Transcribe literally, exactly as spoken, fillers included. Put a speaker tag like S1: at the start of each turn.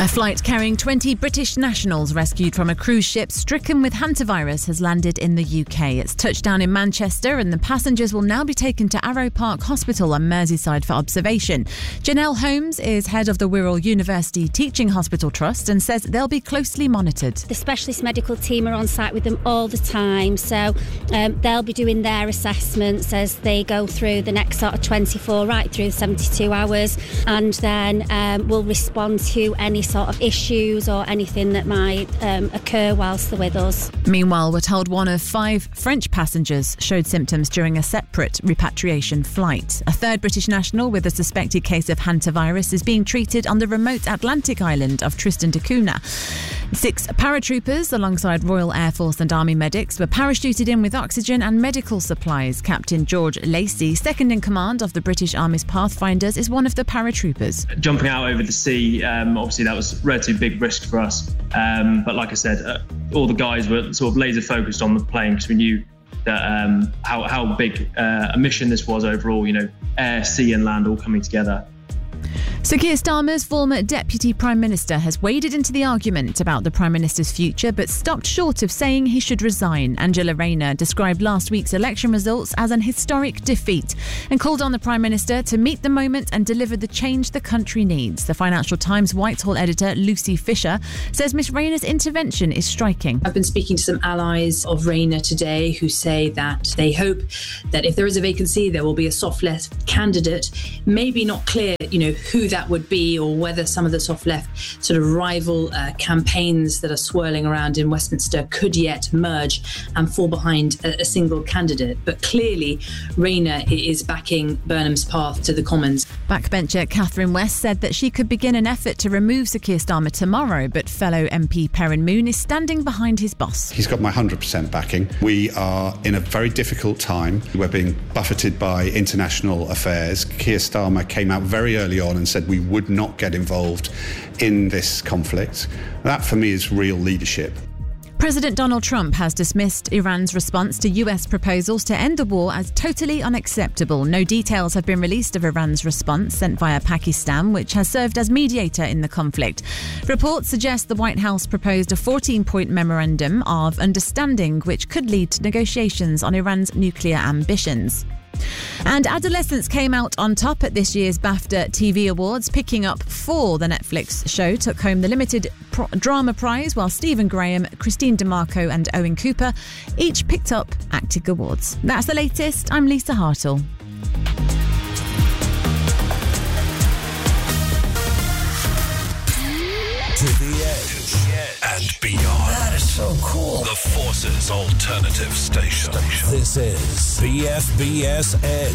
S1: A flight carrying twenty British nationals rescued from a cruise ship stricken with hantavirus has landed in the U K. It's touched down in Manchester and the passengers will now be taken to Arrow Park Hospital on Merseyside for observation. Janelle Holmes is head of the Wirral University Teaching Hospital Trust and says they'll be closely monitored.
S2: The specialist medical team are on site with them all the time, so um, they'll be doing their assessments as they go through the next sort of twenty-four right through seventy-two hours, and then um, we'll respond to any sort of issues or anything that might um, occur whilst they're with us.
S1: Meanwhile, we're told one of five French passengers showed symptoms during a separate repatriation flight. A third British national with a suspected case of hantavirus is being treated on the remote Atlantic island of Tristan da Cunha. Six paratroopers, alongside Royal Air Force and Army medics, were parachuted in with oxygen and medical supplies. Captain George Lacey, second in command of the British Army's Pathfinders, is one of the paratroopers.
S3: Jumping out over the sea, um, obviously that was a relatively big risk for us. Um, but like I said, uh, all the guys were sort of laser focused on the plane because we knew that um, how, how big uh, a mission this was overall, you know, air, sea and land all coming together.
S1: Sir Keir Starmer's former Deputy Prime Minister has waded into the argument about the Prime Minister's future but stopped short of saying he should resign. Angela Rayner described last week's election results as an historic defeat and called on the Prime Minister to meet the moment and deliver the change the country needs. The Financial Times Whitehall editor Lucy Fisher says Miss Rayner's intervention is striking.
S4: I've been speaking to some allies of Rayner today who say that they hope that if there is a vacancy, there will be a soft left candidate. Maybe not clear, you know, who that would be or whether some of the soft left sort of rival uh, campaigns that are swirling around in Westminster could yet merge and fall behind a, a single candidate. But clearly, Rayner is backing Burnham's path to the Commons.
S1: Backbencher Catherine West said that she could begin an effort to remove Sir Keir Starmer tomorrow, but fellow M P Perrin Moon is standing behind his boss.
S5: He's got my one hundred percent backing. We are in a very difficult time. We're being buffeted by international affairs. Keir Starmer came out very early on and said we would not get involved in this conflict. That, for me, is real leadership.
S1: President Donald Trump has dismissed Iran's response to U S proposals to end the war as totally unacceptable. No details have been released of Iran's response sent via Pakistan, which has served as mediator in the conflict. Reports suggest the White House proposed a fourteen-point memorandum of understanding which could lead to negotiations on Iran's nuclear ambitions. And Adolescence came out on top at this year's BAFTA T V Awards, picking up four. The Netflix show took home the Limited Pro- Drama Prize, while Stephen Graham, Christine DeMarco and Owen Cooper each picked up acting awards. That's the latest. I'm Lisa Hartle.
S6: To the edge and beyond.
S7: That is so cool.
S6: The Forces Alternative Station. This is B F B S Edge.